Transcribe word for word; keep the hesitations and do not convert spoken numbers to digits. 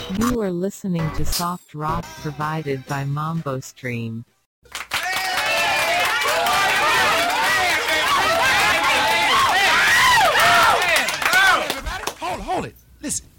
You are listening to soft rock provided by Mambo Stream. Hold, hold it. Listen.